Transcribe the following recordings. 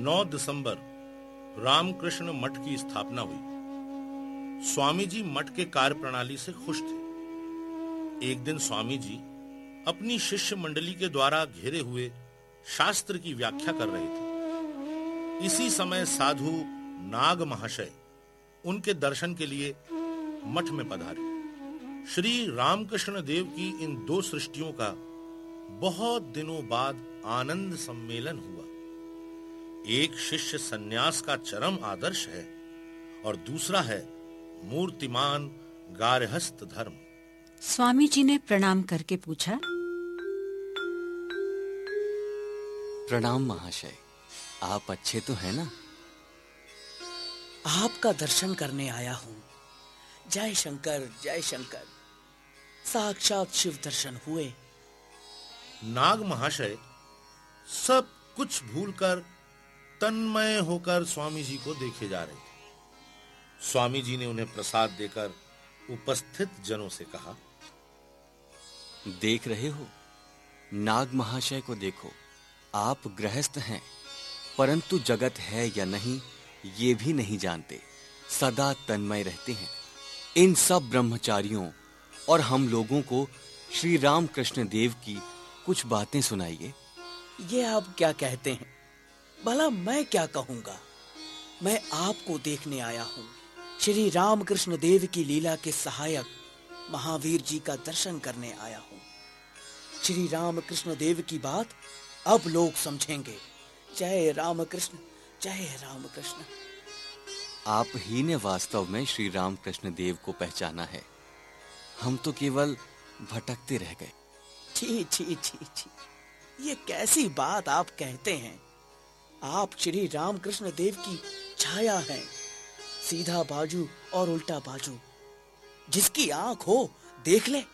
9 दिसंबर रामकृष्ण मठ की स्थापना हुई। स्वामी जी मठ के कार्य प्रणाली से खुश थे। एक दिन स्वामी जी अपनी शिष्य मंडली के द्वारा घेरे हुए शास्त्र की व्याख्या कर रहे थे। इसी समय साधु नाग महाशय उनके दर्शन के लिए मठ में पधारे। श्री रामकृष्ण देव की इन दो सृष्टियों का बहुत दिनों बाद आनंद सम्मेलन हुआ। एक शिष्य सन्यास का चरम आदर्श है और दूसरा है मूर्तिमान गारहस्थ धर्म। स्वामी जी ने प्रणाम करके पूछा, प्रणाम महाशय, आप अच्छे तो हैं ना? आपका दर्शन करने आया हूं। जय शंकर जय शंकर। साक्षात शिव दर्शन हुए। नाग महाशय सब कुछ भूलकर तन्मय होकर स्वामी जी को देखे जा रहे थे। स्वामी जी ने उन्हें प्रसाद देकर उपस्थित जनों से कहा, देख रहे हो, नाग महाशय को देखो। आप गृहस्थ हैं, परंतु जगत है या नहीं ये भी नहीं जानते, सदा तन्मय रहते हैं। इन सब ब्रह्मचारियों और हम लोगों को श्री रामकृष्ण देव की कुछ बातें सुनाइए। ये आप क्या कहते हैं? भला मैं क्या कहूंगा? मैं आपको देखने आया हूं। श्री रामकृष्ण देव की लीला के सहायक महावीर जी का दर्शन करने आया हूं। श्री रामकृष्ण देव की बात अब लोग समझेंगे। जय रामकृष्ण जय रामकृष्ण। आप ही ने वास्तव में श्री रामकृष्ण देव को पहचाना है। हम तो केवल भटकते रह गए। छी छी छी छी, ये कैसी बात आप कहते हैं? आप श्री रामकृष्ण देव की छाया हैं। सीधा बाजू और उल्टा बाजू, जिसकी आंख हो देख ले।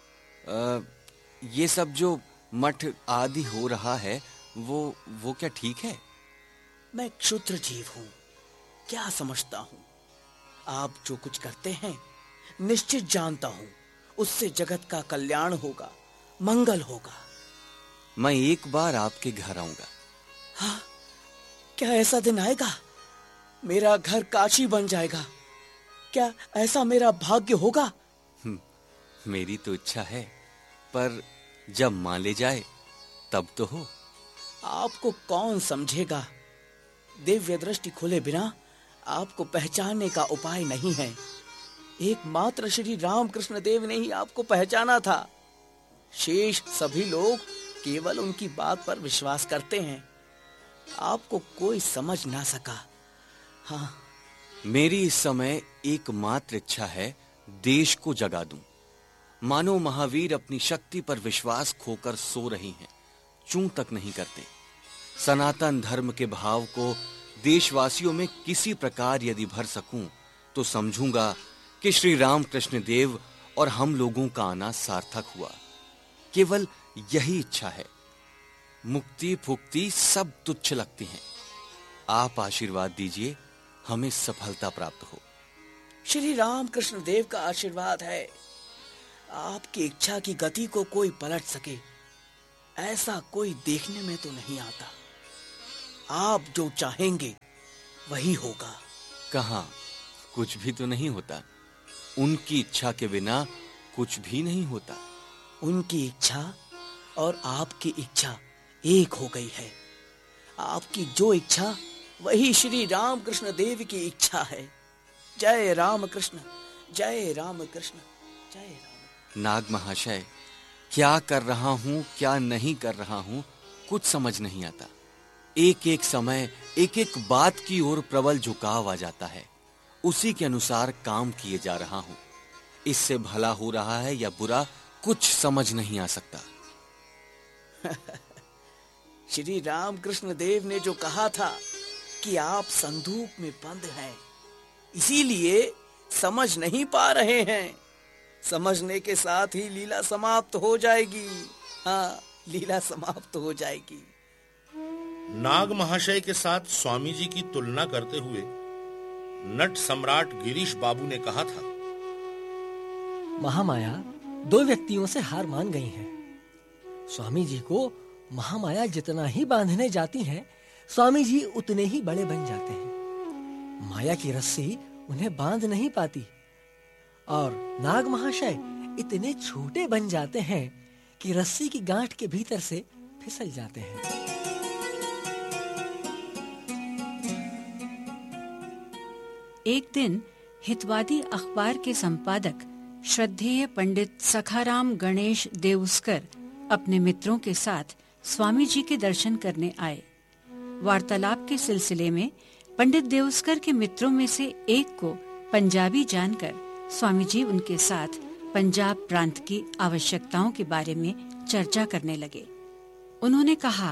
ये सब जो मठ आदि हो रहा है वो क्या ठीक है? मैं क्षुद्र जीव हूं, क्या समझता हूं? आप जो कुछ करते हैं निश्चित जानता हूं, उससे जगत का कल्याण होगा, मंगल होगा। मैं एक बार आपके घर आऊंगा। हाँ, क्या ऐसा दिन आएगा? मेरा घर काशी बन जाएगा। क्या ऐसा मेरा भाग्य होगा? मेरी तो इच्छा है, पर जब मान ले जाए तब तो हो। आपको कौन समझेगा? दिव्य दृष्टि खोले बिना आपको पहचानने का उपाय नहीं है। एकमात्र श्री रामकृष्ण देव ने ही आपको पहचाना था। शेष सभी लोग केवल उनकी बात पर विश्वास करते हैं। आपको कोई समझ ना सका। हाँ, मेरी इस समय एकमात्र इच्छा है देश को जगा दूं। मानो महावीर अपनी शक्ति पर विश्वास खोकर सो रही हैं, चूं तक नहीं करते। सनातन धर्म के भाव को देशवासियों में किसी प्रकार यदि भर सकूं तो समझूंगा कि श्री रामकृष्ण देव और हम लोगों का आना सार्थक हुआ। केवल यही इच्छा है। मुक्ति फुक्ति सब तुच्छ लगती हैं। आप आशीर्वाद दीजिए, हमें सफलता प्राप्त हो। श्री रामकृष्ण देव का आशीर्वाद है। आपकी इच्छा की गति को कोई पलट सके ऐसा कोई देखने में तो नहीं आता। आप जो चाहेंगे वही होगा। कहाँ, कुछ भी तो नहीं होता। उनकी इच्छा के बिना कुछ भी नहीं होता। उनकी इच्छा और आपकी इच्छा एक हो गई है। आपकी जो इच्छा वही श्री रामकृष्ण देव की इच्छा है। जय रामकृष्ण जय रामकृष्ण जय राम। नाग महाशय, क्या कर रहा हूं क्या नहीं कर रहा हूं कुछ समझ नहीं आता। एक एक समय एक एक बात की ओर प्रबल झुकाव आ जाता है। उसी के अनुसार काम किए जा रहा हूं। इससे भला हो रहा है या बुरा कुछ समझ नहीं आ सकता। श्री रामकृष्ण देव ने जो कहा था कि आप संदूक में बंद हैं, इसीलिए समझ नहीं पा रहे हैं। समझने के साथ ही लीला समाप्त हो जाएगी। हाँ, लीला समाप्त हो जाएगी। नाग महाशय के साथ स्वामी जी की तुलना करते हुए नट सम्राट गिरीश बाबू ने कहा था, महामाया दो व्यक्तियों से हार मान गई है। स्वामी जी को महामाया जितना ही बांधने जाती है, स्वामी जी उतने ही बड़े बन जाते हैं। माया की रस्सी उन्हें बांध नहीं पाती और नाग महाशय इतने छोटे बन जाते हैं कि रस्सी की गांठ के भीतर से फिसल जाते हैं। एक दिन हितवादी अखबार के संपादक श्रद्धेय पंडित सखाराम गणेश देउस्कर अपने मित्रों के साथ स्वामी जी के दर्शन करने आए। वार्तालाप के सिलसिले में पंडित देउस्कर के मित्रों में से एक को पंजाबी जानकर स्वामी जी उनके साथ पंजाब प्रांत की आवश्यकताओं के बारे में चर्चा करने लगे। उन्होंने कहा,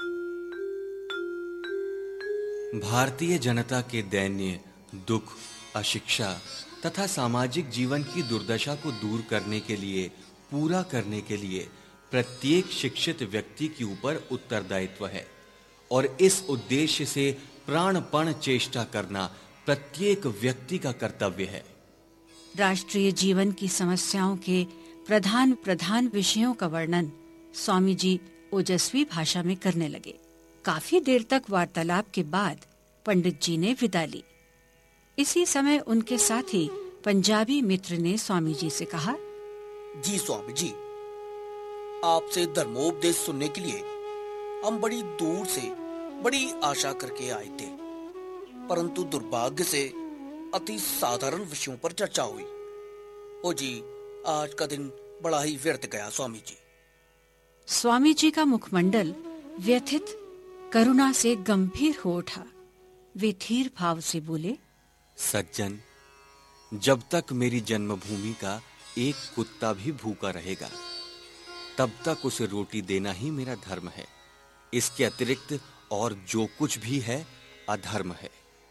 भारतीय जनता के दैन्य, दुख, अशिक्षा तथा सामाजिक जीवन की दुर्दशा को दूर करने के लिए, पूरा करने के लिए प्रत्येक शिक्षित व्यक्ति के ऊपर उत्तरदायित्व है और इस उद्देश्य से प्राणपण चेष्टा करना प्रत्येक व्यक्ति का कर्तव्य है। राष्ट्रीय जीवन की समस्याओं के प्रधान विषयों का वर्णन स्वामी जी ओजस्वी भाषा में करने लगे। काफी देर तक वार्तालाप के बाद पंडित जी ने विदा ली। इसी समय उनके साथी पंजाबी मित्र ने स्वामी जी से कहा, जी स्वामी जी, आपसे धर्मोपदेश सुनने के लिए हम बड़ी दूर से बड़ी आशा करके आए थे, परंतु दुर्भाग्य से अति साधारण विषयों पर चर्चा हुई। ओ जी, आज का दिन बड़ा ही व्यर्थ गया स्वामी जी। स्वामी जी का मुखमंडल व्यथित करुणा से गंभीर हो उठा। वे धीर भाव से बोले, सज्जन, जब तक मेरी जन्मभूमि का एक कुत्ता भी भूखा रहेगा, तब तक उसे रोटी देना ही मेरा धर्म है। इसके अतिरिक्त और जो कुछ भी है अधर्म है।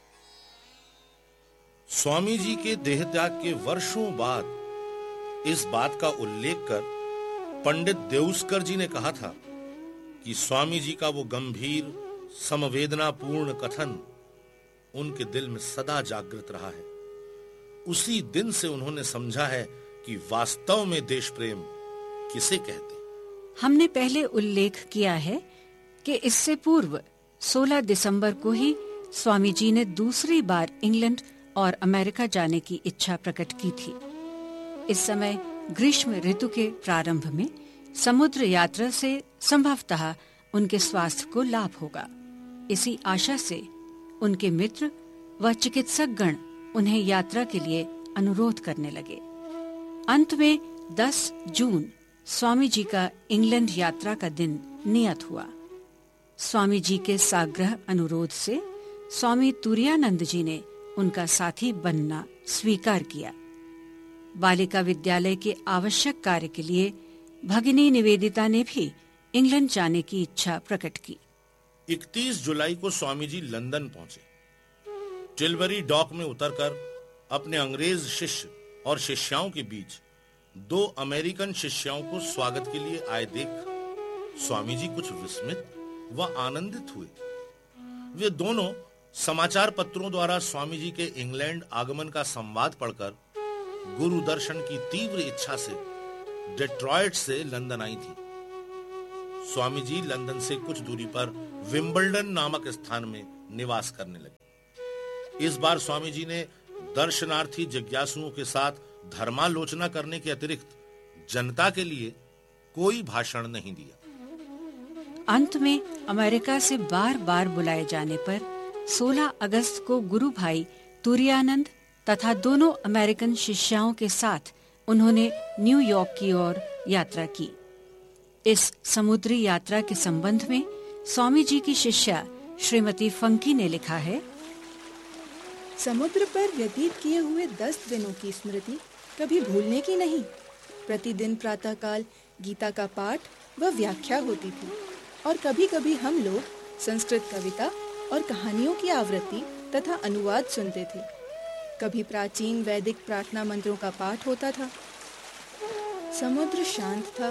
स्वामी जी के देहत्याग के वर्षों बाद इस बात का उल्लेख कर पंडित देउस्कर जी ने कहा था कि स्वामी जी का वो गंभीर, समवेदनापूर्ण कथन उनके दिल में सदा जागृत रहा है। उसी दिन से उन्होंने समझा है कि वास्तव में देश प्रेम किसे कहते। हमने पहले उल्लेख किया है कि इससे पूर्व 16 दिसंबर को ही स्वामी जी ने दूसरी बार इंग्लैंड और अमेरिका जाने की इच्छा प्रकट की थी। इस समय ग्रीष्म ऋतु के प्रारंभ में समुद्र यात्रा से संभवतः उनके स्वास्थ्य को लाभ होगा। इसी आशा से उनके मित्र व चिकित्सक गण उन्हें यात्रा के लिए अनुरोध करने लगे। अंत में 10 जून स्वामी जी का इंग्लैंड यात्रा का दिन नियत हुआ। स्वामी जी के साग्रह अनुरोध से स्वामी तुरायानंद जी ने उनका साथी बनना स्वीकार किया। बालिका विद्यालय के आवश्यक कार्य के लिए भगिनी निवेदिता ने भी इंग्लैंड जाने की इच्छा प्रकट की। 31 जुलाई को स्वामी जी लंदन पहुंचे। टिलबरी डॉक में उतरकर अपने अंग्रेज शिष्य और शिष्याओं के बीच 2 अमेरिकन शिष्याओं को स्वागत के लिए आए देख स्वामी जी कुछ विस्मित व आनंदित हुए। वे दोनों समाचार पत्रों द्वारा स्वामी जी के इंग्लैंड आगमन का संवाद पढ़कर गुरु दर्शन की तीव्र इच्छा से डेट्रॉयट से लंदन आई थी। स्वामी जी लंदन से कुछ दूरी पर विंबलडन नामक स्थान में निवास करने लगे। इस बार स्वामी जी ने दर्शनार्थी जिज्ञासुओं के साथ धर्मालोचना करने के अतिरिक्त जनता के लिए कोई भाषण नहीं दिया। अंत में अमेरिका से बार-बार बुलाए जाने पर 16 अगस्त को गुरु भाई तुरायानंद तथा दोनों अमेरिकन शिष्याओं के साथ उन्होंने न्यूयॉर्क की ओर यात्रा की। इस समुद्री यात्रा के संबंध में स्वामी जी की शिष्या श्रीमती फंकी ने लिखा है, समुद्र पर व्यतीत किए हुए 10 दिनों की स्मृति कभी भूलने की नहीं। प्रतिदिन प्रातःकाल गीता का पाठ व व्याख्या होती थी और कभी-कभी हम लोग संस्कृत कविता और कहानियों की आवृत्ति तथा अनुवाद सुनते थे। कभी प्राचीन वैदिक प्रार्थना मंत्रों का पाठ होता था। समुद्र शांत था।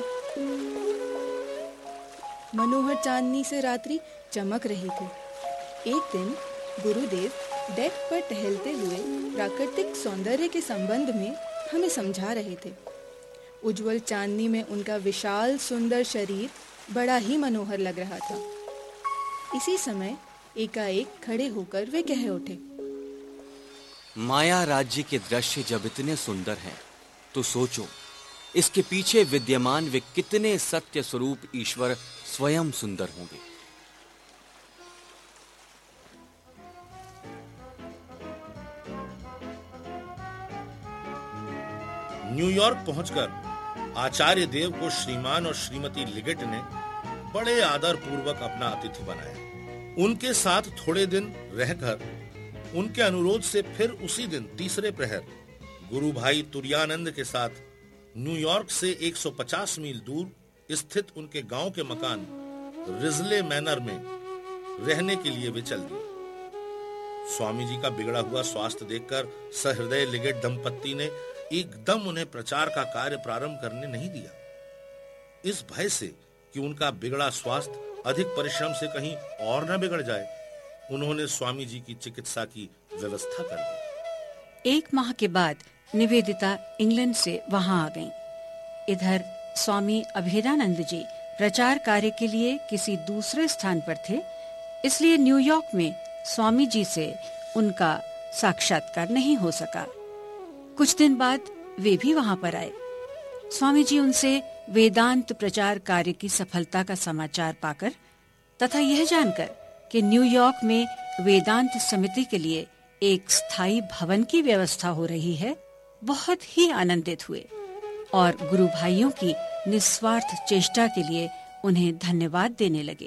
मनोहर चांदनी से रात्रि चमक रही थी। एक दिन गुरुदेव डेक पर टहलते हुए प्राकृतिक सौंदर्य के संबंध में हमें समझा रहे थे। उज्जवल चांदनी में उनका विशाल सुंदर शरीर बड़ा ही मनोहर लग रहा था। इसी समय एकाएक खड़े होकर वे कह उठे, माया राज्य के दृश्य जब इतने सुंदर हैं, तो सोचो इसके पीछे विद्यमान वे कितने सत्य स्वरूप ईश्वर स्वयं सुंदर होंगे। न्यूयॉर्क पहुंचकर आचार्य देव को श्रीमान और श्रीमती लिगेट ने बड़े आदर पूर्वक अपना अतिथि बनाया। उनके साथ थोड़े दिन रहकर उनके अनुरोध से फिर उसी दिन तीसरे प्रहर गुरु भाई तुरानंद के साथ न्यूयॉर्क से 150 मील दूर स्थित उनके गांव के मकान रिजले मैनर में रहने के लिए वे चल दिए। स्वामी जी का बिगड़ा हुआ स्वास्थ्य देखकर सहृदय लिगेट दंपत्ति ने एकदम उन्हें प्रचार का कार्य प्रारंभ करने नहीं दिया। इस भय से कि उनका बिगड़ा स्वास्थ्य अधिक परिश्रम से कहीं और न बिगड़ जाए, उन्होंने स्वामी जी की चिकित्सा की व्यवस्था कर दी। 1 माह के बाद निवेदिता इंग्लैंड से वहां आ गईं। इधर स्वामी अभेदानंद जी प्रचार कार्य के लिए किसी दूसरे स्थान पर थे, इसलिए न्यूयॉर्क में स्वामी जी से उनका साक्षात्कार नहीं हो सका। कुछ दिन बाद वे भी वहां पर आए। स्वामी जी उनसे वेदांत प्रचार कार्य की सफलता का समाचार पाकर तथा यह जानकर कि न्यूयॉर्क में वेदांत समिति के लिए एक स्थायी भवन की व्यवस्था हो रही है, बहुत ही आनंदित हुए और गुरु भाइयों की निस्वार्थ चेष्टा के लिए उन्हें धन्यवाद देने लगे।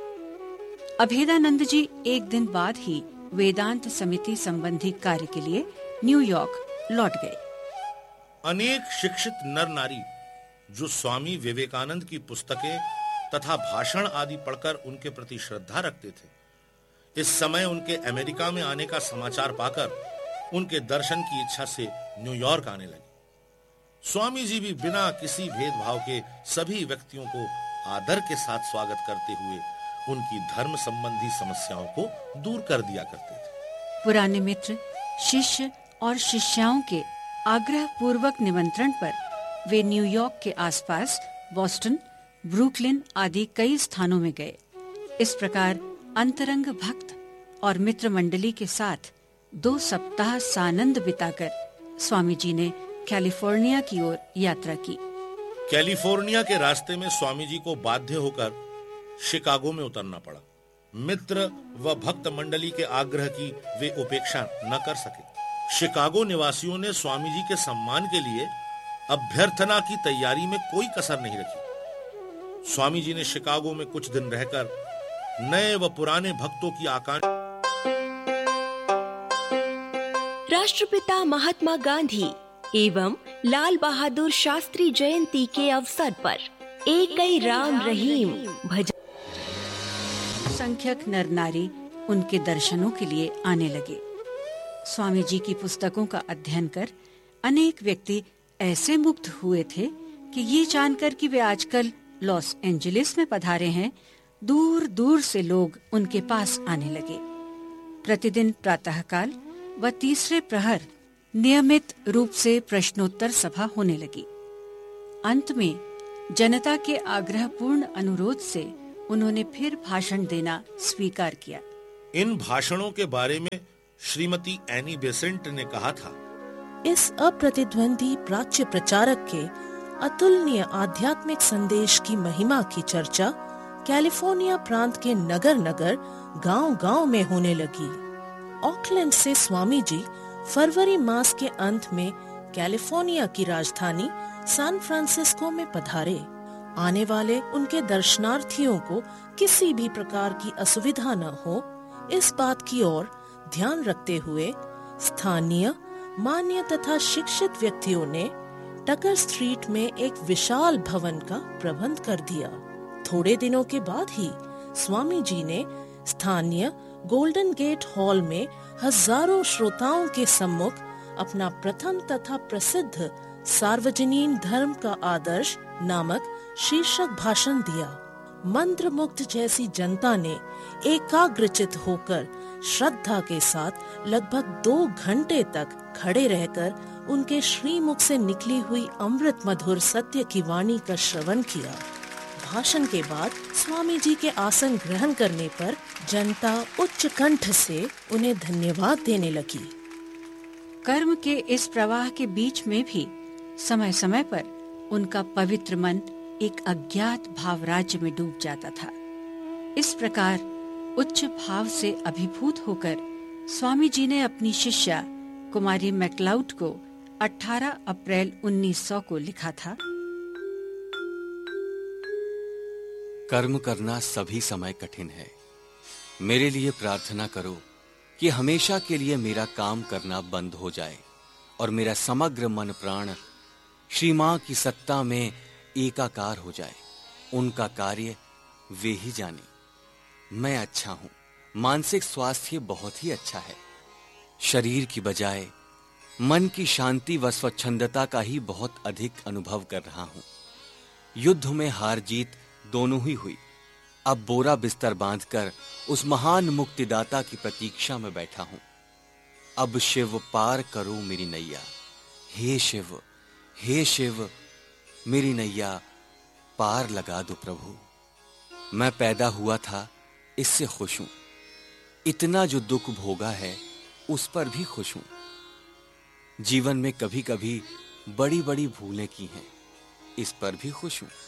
अभेदानंद जी एक दिन बाद ही वेदांत समिति संबंधी कार्य के लिए न्यूयॉर्क लौट गए। अनेक शिक्षित नर नारी जो स्वामी विवेकानंद की पुस्तकें तथा भाषण आदि पढ़कर उनके प्रति श्रद्धा रखते थे, इस समय उनके अमेरिका में आने का समाचार पाकर उनके दर्शन की इच्छा से न्यूयॉर्क आने लगे। स्वामी जी भी बिना किसी भेदभाव के सभी व्यक्तियों को आदर के साथ स्वागत करते हुए उनकी धर्म संबंधी समस्याओं को दूर कर दिया करते थे। पुराने मित्र, शिष्य और शिष्याओं के आग्रह पूर्वक निमंत्रण पर वे न्यूयॉर्क के आसपास बॉस्टन, ब्रुकलिन आदि कई स्थानों में गए। इस प्रकार अंतरंग भक्त और मित्र मंडली के साथ 2 सप्ताह सानंद बिताकर स्वामी जी ने कैलिफोर्निया की ओर यात्रा की। कैलिफोर्निया के रास्ते में स्वामी जी को बाध्य होकर शिकागो में उतरना पड़ा। मित्र व भक्त मंडली के आग्रह की वे उपेक्षा न कर सके। शिकागो निवासियों ने स्वामी जी के सम्मान के लिए अभ्यर्थना की तैयारी में कोई कसर नहीं रखी। स्वामी जी ने शिकागो में कुछ दिन रहकर नए व पुराने भक्तों की आकांक्षा। राष्ट्रपिता महात्मा गांधी एवं लाल बहादुर शास्त्री जयंती के अवसर पर एकै राम रहीम भजन संख्यक नर नारी उनके दर्शनों के लिए आने लगे। स्वामी जी की पुस्तकों का अध्ययन कर अनेक व्यक्ति ऐसे मुग्ध हुए थे कि ये जानकर कि वे आजकल लॉस एंजलिस में पधारे हैं, दूर दूर से लोग उनके पास आने लगे। प्रतिदिन प्रातःकाल व तीसरे प्रहर नियमित रूप से प्रश्नोत्तर सभा होने लगी। अंत में जनता के आग्रहपूर्ण अनुरोध से उन्होंने फिर भाषण देना स्वीकार किया। इन भाषणों के बारे में श्रीमती एनी बेसेंट ने कहा था, इस अप्रतिद्वंदी प्राच्य प्रचारक के अतुलनीय आध्यात्मिक संदेश की महिमा की चर्चा कैलिफोर्निया प्रांत के नगर नगर, गांव गांव में होने लगी। ऑकलैंड से स्वामी जी फरवरी मास के अंत में कैलिफोर्निया की राजधानी सैन फ्रांसिस्को में पधारे। आने वाले उनके दर्शनार्थियों को किसी भी प्रकार की असुविधा न हो, इस बात की ओर ध्यान रखते हुए स्थानीय मान्य तथा शिक्षित व्यक्तियों ने टकर स्ट्रीट में एक विशाल भवन का प्रबंध कर दिया। थोड़े दिनों के बाद ही स्वामी जी ने स्थानीय गोल्डन गेट हॉल में हजारों श्रोताओं के सम्मुख अपना प्रथम तथा प्रसिद्ध सार्वजनीन धर्म का आदर्श नामक शीर्षक भाषण दिया। मंत्रमुग्ध जैसी जनता ने एकाग्रचित होकर श्रद्धा के साथ लगभग 2 घंटे तक खड़े रहकर उनके श्रीमुख से निकली हुई अमृत मधुर सत्य की वाणी का श्रवण किया। भाषण के बाद स्वामी जी के आसन ग्रहण करने पर जनता उच्च कंठ से उन्हें धन्यवाद देने लगी। कर्म के इस प्रवाह के बीच में भी समय समय पर उनका पवित्र मन एक अज्ञात भाव राज्य में डूब जाता था। इस प्रकार उच्च भाव से अभिभूत होकर स्वामी जी ने अपनी शिष्या कुमारी मैक्लाउड को 18 अप्रैल 1900 को लिखा था। कर्म करना सभी समय कठिन है। मेरे लिए प्रार्थना करो कि हमेशा के लिए मेरा काम करना बंद हो जाए और मेरा समग्र मन प्राण श्री मां की सत्ता में एकाकार हो जाए। उनका कार्य वे ही जाने। मैं अच्छा हूं। मानसिक स्वास्थ्य बहुत ही अच्छा है। शरीर की बजाय मन की शांति व स्वच्छंदता का ही बहुत अधिक अनुभव कर रहा हूं। युद्ध में हार जीत दोनों ही हुई। अब बोरा बिस्तर बांधकर उस महान मुक्तिदाता की प्रतीक्षा में बैठा हूं। अब शिव पार करो मेरी नैया। हे शिव मेरी नैया पार लगा दो प्रभु। मैं पैदा हुआ था इससे खुश हूं। इतना जो दुख भोगा है उस पर भी खुश हूं। जीवन में कभी कभी बड़ी बड़ी भूलें की हैं, इस पर भी खुश हूं।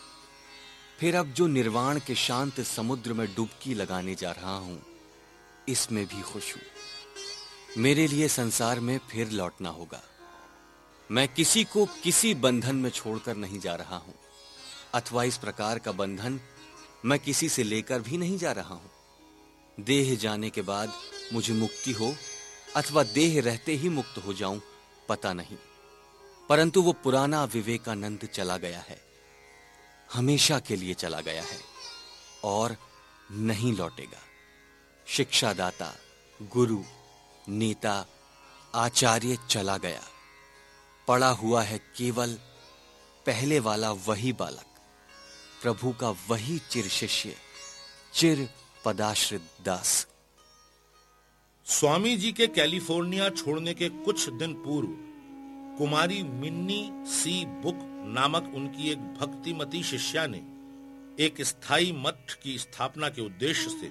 फिर अब जो निर्वाण के शांत समुद्र में डुबकी लगाने जा रहा हूं, इसमें भी खुश हूं। मेरे लिए संसार में फिर लौटना होगा। मैं किसी को किसी बंधन में छोड़कर नहीं जा रहा हूं, अथवा इस प्रकार का बंधन मैं किसी से लेकर भी नहीं जा रहा हूं। देह जाने के बाद मुझे मुक्ति हो अथवा देह रहते ही मुक्त हो जाऊं, पता नहीं। परंतु वो पुराना विवेकानंद चला गया है, हमेशा के लिए चला गया है और नहीं लौटेगा। शिक्षादाता, गुरु, नेता, आचार्य चला गया। पड़ा हुआ है केवल पहले वाला वही बालक, प्रभु का वही चिर शिष्य, चिर पदाश्रित दास। स्वामी जी के कैलिफोर्निया छोड़ने के कुछ दिन पूर्व कुमारी मिन्नी सी बुक नामक उनकी एक भक्तिमती शिष्या ने एक स्थायी मठ की स्थापना के उद्देश्य से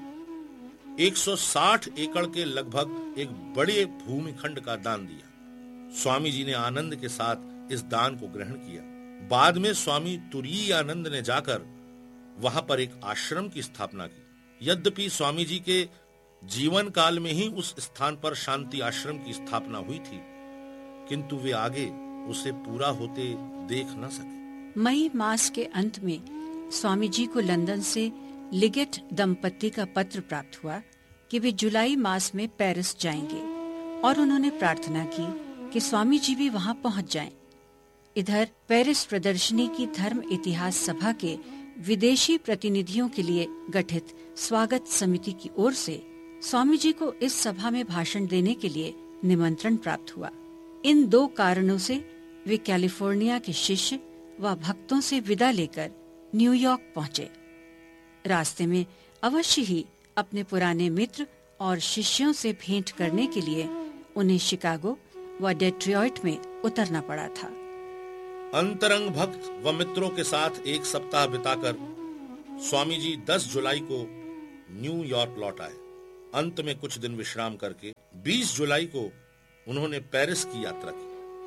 160 एकड़ के लगभग एक बड़े भूमिखंड का दान दिया। स्वामी जी ने आनंद के साथ इस दान को ग्रहण किया। बाद में स्वामी तुरीय आनंद ने जाकर वहां पर एक आश्रम की स्थापना की। यद्यपि स्वामी जी के जीवन काल में ही उस स्थान पर शांति आश्रम की स्थापना हुई थी, किंतु वे आगे उसे पूरा होते देख न सके। मई मास के अंत में स्वामी जी को लंदन से लिगेट दंपत्ति का पत्र प्राप्त हुआ कि वे जुलाई मास में पेरिस जाएंगे और उन्होंने प्रार्थना की कि स्वामी जी भी वहां पहुंच जाएं। इधर पेरिस प्रदर्शनी की धर्म इतिहास सभा के विदेशी प्रतिनिधियों के लिए गठित स्वागत समिति की ओर से स्वामी जी को इस सभा में भाषण देने के लिए निमंत्रण प्राप्त हुआ। इन दो कारणों से वे कैलिफोर्निया के शिष्य व भक्तों से विदा लेकर न्यूयॉर्क पहुंचे। रास्ते में अवश्य ही अपने पुराने मित्र और शिष्यों से भेंट करने के लिए उन्हें शिकागो व डेट्रॉइट में उतरना पड़ा था। अंतरंग भक्त व मित्रों के साथ एक सप्ताह बिताकर स्वामी जी 10 जुलाई को न्यूयॉर्क लौट आए। अंत में कुछ दिन विश्राम करके 20 जुलाई को उन्होंने पेरिस की यात्रा की।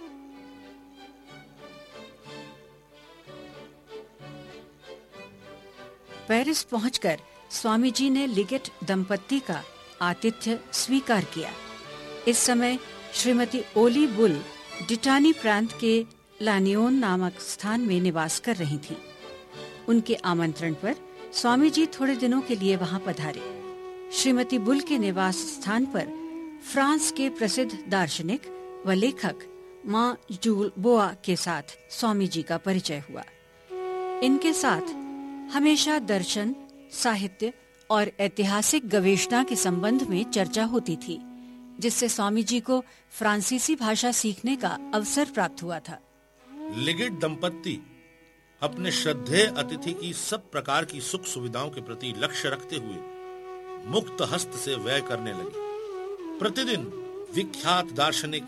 पेरिस पहुंचकर स्वामी जी ने लिगेट दंपत्ति का आतिथ्य स्वीकार किया। इस समय श्रीमती ओली बुल डिटानी प्रांत के लानियोन नामक स्थान में निवास कर रही थी। उनके आमंत्रण पर स्वामी जी थोड़े दिनों के लिए वहां पधारे। श्रीमती बुल के निवास स्थान पर फ्रांस के प्रसिद्ध दार्शनिक व लेखक मां जूल बोआ के साथ स्वामी जी का परिचय हुआ। इनके साथ हमेशा दर्शन, साहित्य और ऐतिहासिक गवेषणा के संबंध में चर्चा होती थी, जिससे स्वामी जी को फ्रांसीसी भाषा सीखने का अवसर प्राप्त हुआ था। लिगेट दंपत्ति अपने श्रद्धेय अतिथि की सब प्रकार की सुख सुविधाओं के प्रति लक्ष्य रखते हुए मुक्त हस्त से व्यय करने लगे। प्रतिदिन विख्यात दार्शनिक,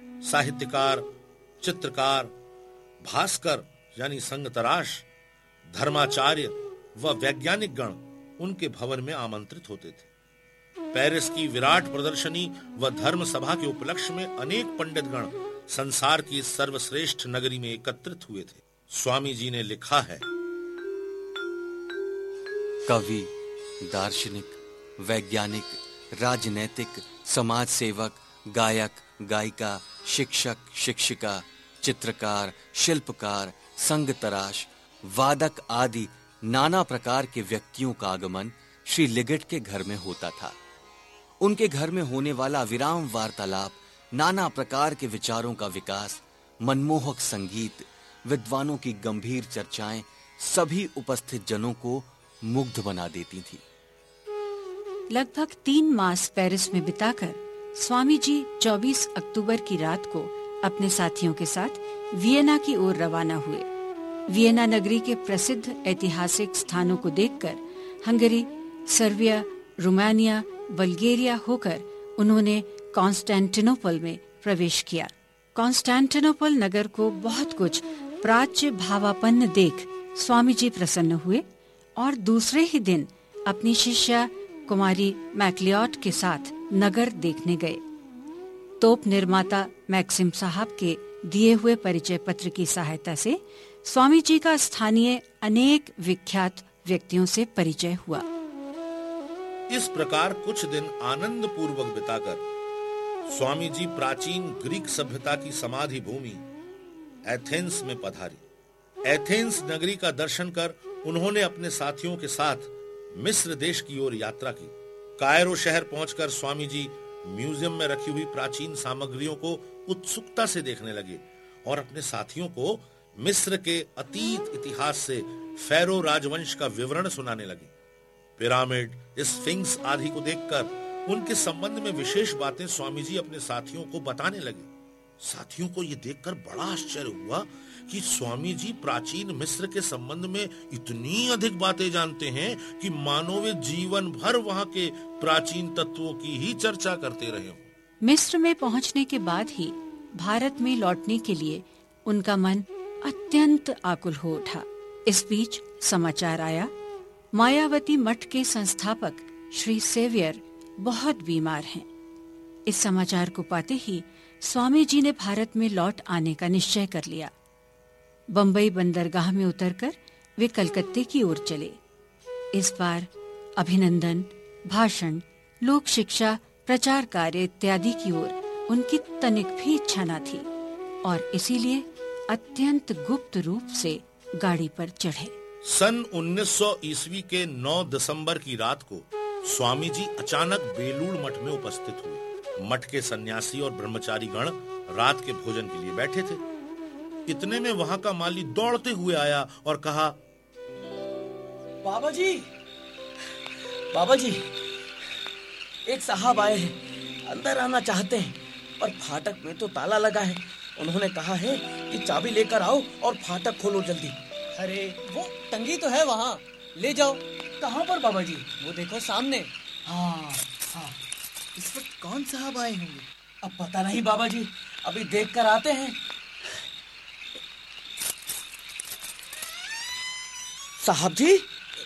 साहित्यकार, चित्रकार, भास्कर यानी संगतराश, धर्माचार्य व वैज्ञानिक गण उनके भवन में आमंत्रित होते थे। पेरिस की विराट प्रदर्शनी व धर्म सभा के उपलक्ष्य में अनेक पंडित गण संसार की सर्वश्रेष्ठ नगरी में एकत्रित हुए थे। स्वामी जी ने लिखा है, कवि, दार्शनिक, वैज्ञानिक, राजनैतिक, समाज सेवक, गायक, गायिका, शिक्षक, शिक्षिका, चित्रकार, शिल्पकार, संग तराश, वादक आदि नाना प्रकार के व्यक्तियों का आगमन श्री लिगेट के घर में होता था। उनके घर में होने वाला विराम वार्तालाप, नाना प्रकार के विचारों का विकास, मनमोहक संगीत, विद्वानों की गंभीर चर्चाएं सभी उपस्थित जनों को मुग्ध बना देती थी। लगभग 3 मास पेरिस में बिताकर स्वामी जी 24 अक्टूबर की रात को अपने साथियों के साथ वियना की ओर रवाना हुए। वियना नगरी के प्रसिद्ध ऐतिहासिक स्थानों को देखकर हंगरी, सर्बिया, रोमानिया, बल्गेरिया होकर उन्होंने कॉन्स्टेंटिनोपल में प्रवेश किया। कॉन्स्टेंटिनोपल नगर को बहुत कुछ प्राच्य भावापन्न देख स्वामी जी प्रसन्न हुए और दूसरे ही दिन अपनी शिष्या कुमारी मैक्लियोट के साथ नगर देखने गए। तोप निर्माता मैक्सिम साहब के दिए हुए परिचय पत्र की सहायता से स्वामी जी का स्थानीय अनेक विख्यात व्यक्तियों से परिचय हुआ। इस प्रकार कुछ दिन आनंद पूर्वक बिताकर स्वामी जी प्राचीन ग्रीक सभ्यता की समाधि भूमि एथेंस में पधारे। एथेंस नगरी का दर्शन कर उन्होंने अपने साथियों के साथ मिस्र देश की ओर यात्रा की। कायरो शहर पहुंचकर स्वामी जी म्यूजियम में रखी हुई प्राचीन सामग्रियों को उत्सुकता से देखने लगे और अपने साथियों को मिस्र के अतीत इतिहास से फैरो राजवंश का विवरण सुनाने लगे। पिरामिड, स्फिंक्स आदि को देखकर उनके संबंध में विशेष बातें स्वामी जी अपने साथियों को बताने लगे। साथियों को यह देखकर बड़ा आश्चर्य हुआ कि स्वामी जी प्राचीन मिस्र के संबंध में इतनी अधिक बातें जानते हैं कि मानो वे जीवन भर वहां के प्राचीन तत्वों की ही चर्चा करते रहे हों। मिस्र में पहुंचने के बाद ही भारत में लौटने के लिए उनका मन अत्यंत आकुल हो उठा। इस बीच समाचार आया, मायावती मठ के संस्थापक श्री सेवियर बहुत बीमार हैं। इस समाचार को पाते ही स्वामी जी ने भारत में लौट आने का निश्चय कर लिया। बंबई बंदरगाह में उतरकर वे कलकत्ते की ओर चले। इस बार अभिनंदन, भाषण, लोक शिक्षा, प्रचार कार्य इत्यादि की ओर उनकी तनिक भी इच्छा न थी और इसीलिए अत्यंत गुप्त रूप से गाड़ी पर चढ़े। सन 1900 ईस्वी के 9 दिसंबर की रात को स्वामी जी अचानक बेलूड़ मठ में उपस्थित हुए। मठ के सन्यासी और ब्रह्मचारी गण रात के भोजन के लिए बैठे थे। इतने में वहां का माली दौड़ते हुए आया और कहा, बाबा जी, एक साहब आए हैं, अंदर आना चाहते हैं, पर फाटक में तो ताला लगा है। उन्होंने कहा है कि चाबी लेकर आओ और फाटक खोलो जल्दी। अरे वो टंगी तो है वहाँ, ले जाओ। कहाँ पर बाबा जी? वो देखो सामने। हाँ, इस वक्त कौन साहब आए होंगे? अब पता नहीं बाबा जी, अभी देख कर आते हैं। साहब जी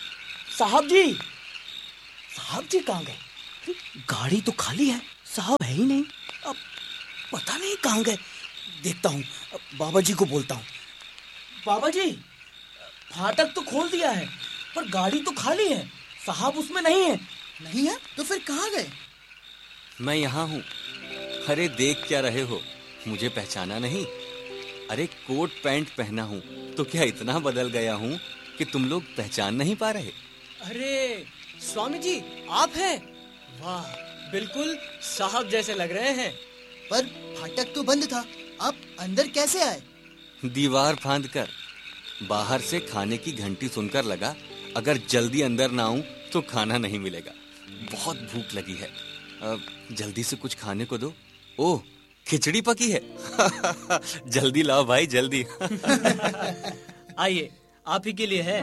कहाँ गए? गाड़ी तो खाली है, साहब है ही नहीं। अब पता नहीं कहाँ गए। देखता हूँ, बाबा जी को बोलता हूँ। बाबा जी, फाटक तो खोल दिया है, पर गाड़ी तो खाली है, साहब उसमें नहीं है। नहीं है तो फिर कहाँ गए? मैं यहाँ हूँ। अरे देख क्या रहे हो, मुझे पहचाना नहीं? अरे कोट पैंट पहना हूँ तो क्या इतना बदल गया हूँ कि तुम लोग पहचान नहीं पा रहे? अरे स्वामी जी, आप हैं? वाह, बिल्कुल साहब जैसे लग रहे हैं। पर फाटक तो बंद था, आप अंदर कैसे आए? दीवार फांदकर। बाहर से खाने की घंटी सुनकर लगा अगर जल्दी अंदर ना आऊं तो खाना नहीं मिलेगा। बहुत भूख लगी है, जल्दी से कुछ खाने को दो। ओह, खिचड़ी पकी है। जल्दी लाओ भाई, जल्दी। आइए, आप ही के लिए है।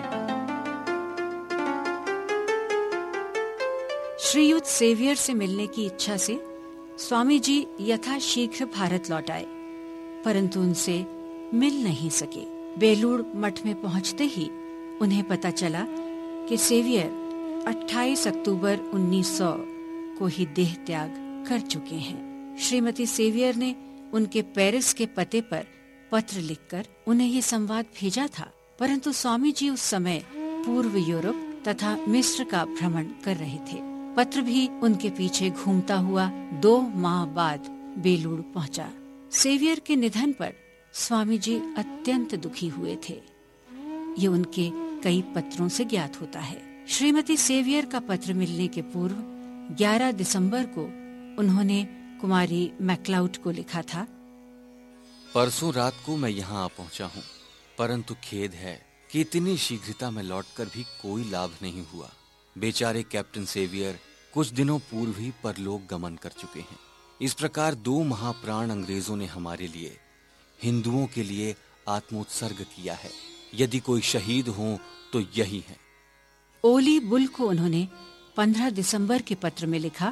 श्रीयुत सेवियर से मिलने की इच्छा से स्वामी जी यथाशीघ्र भारत लौट आए, परंतु उनसे मिल नहीं सके। बेलूड़ मठ में पहुंचते ही उन्हें पता चला कि सेवियर 28 अक्टूबर 1900 को ही देह त्याग कर चुके हैं। श्रीमती सेवियर ने उनके पेरिस के पते पर पत्र लिखकर उन्हें ये संवाद भेजा था, परंतु स्वामी जी उस समय पूर्व यूरोप तथा मिस्र का भ्रमण कर रहे थे। पत्र भी उनके पीछे घूमता हुआ 2 माह बाद बेलूड़ पहुंचा। सेवियर के निधन पर स्वामी जी अत्यंत दुखी हुए थे। ये उनके कई पत्रों से ज्ञात होता है। श्रीमती सेवियर का पत्र मिलने के पूर्व 11 दिसंबर को उन्होंने कुमारी मैक्लाउड को लिखा था, परसों रात को मैं यहाँ आ पहुँचा हूँ, परंतु खेद है कि इतनी शीघ्रता में लौटकर भी कोई लाभ नहीं हुआ। बेचारे कैप्टन सेवियर कुछ दिनों पूर्व ही परलोक गमन कर चुके हैं। इस प्रकार 2 महाप्राण अंग्रेजों ने हमारे लिए, हिंदुओं के लिए आत्मोत्सर्ग किया है। यदि कोई शहीद हो तो यही है। ओली बुल को उन्होंने 15 दिसंबर के पत्र में लिखा,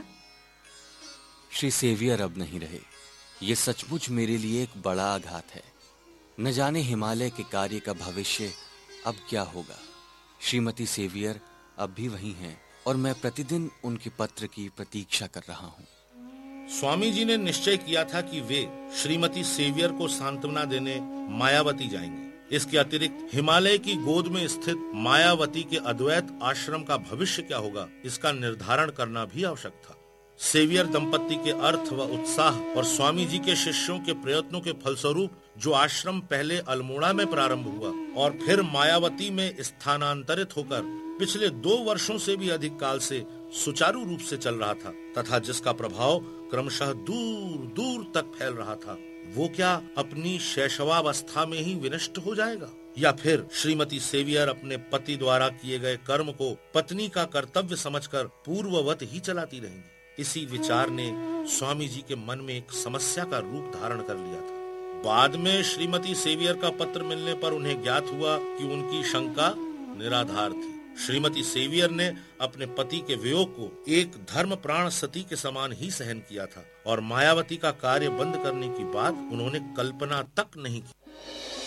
श्री सेवियर अब नहीं रहे। ये सचमुच मेरे लिए एक बड़ा आघात है। न जाने हिमालय के कार्य का भविष्य अब क्या होगा। श्रीमती सेवियर अब भी वही हैं और मैं प्रतिदिन उनके पत्र की प्रतीक्षा कर रहा हूँ। स्वामी जी ने निश्चय किया था कि वे श्रीमती सेवियर को सांत्वना देने मायावती जाएंगे। इसके अतिरिक्त हिमालय की गोद में स्थित मायावती के अद्वैत आश्रम का भविष्य क्या होगा, इसका निर्धारण करना भी आवश्यक था। सेवियर दंपत्ति के अर्थ व उत्साह और स्वामी जी के शिष्यों के प्रयत्नों के फलस्वरूप जो आश्रम पहले अल्मोड़ा में प्रारंभ हुआ और फिर मायावती में स्थानांतरित होकर पिछले 2 वर्षों से भी अधिक काल से सुचारू रूप से चल रहा था तथा जिसका प्रभाव क्रमशः दूर दूर तक फैल रहा था, वो क्या अपनी शैशवावस्था में ही विनष्ट हो जाएगा, या फिर श्रीमती सेवियर अपने पति द्वारा किए गए कर्म को पत्नी का कर्तव्य समझकर पूर्ववत ही चलाती रहेंगी। इसी विचार ने स्वामी जी के मन में एक समस्या का रूप धारण कर लिया था। बाद में श्रीमती सेवियर का पत्र मिलने पर उन्हें ज्ञात हुआ कि उनकी शंका निराधार थी। श्रीमती सेवियर ने अपने पति के वियोग को एक धर्म प्राण सती के समान ही सहन किया था और मायावती का कार्य बंद करने की बात उन्होंने कल्पना तक नहीं की।